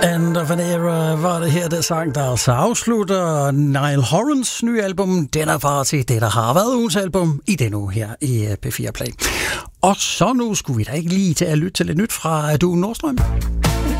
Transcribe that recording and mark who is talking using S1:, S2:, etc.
S1: End of an Era var det her, der sang, der altså afslutter Niall Horans nye album Dinner Party, det der har været ugens album i denne uge her i P4 Play. Og så nu skulle vi da ikke lige til at lytte til lidt nyt fra Due Nordstrøm.